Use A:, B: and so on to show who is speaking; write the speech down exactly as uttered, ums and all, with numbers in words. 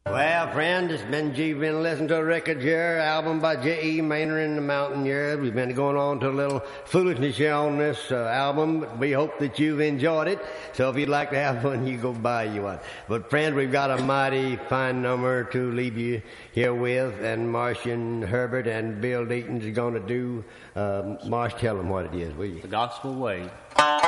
A: Well, friend, it's been you've been listening to a record here, album by J E. Maynard and the Mountaineers. We've been going on to a little foolishness here on this uh, album. We hope that you've enjoyed it. So if you'd like to have one, you go buy you one. But friend, we've got a mighty fine number to leave you here with, and Martian Herbert and Bill Deaton's going to do. Uh, Marsh, tell them what it is, will you?
B: The Gospel Way.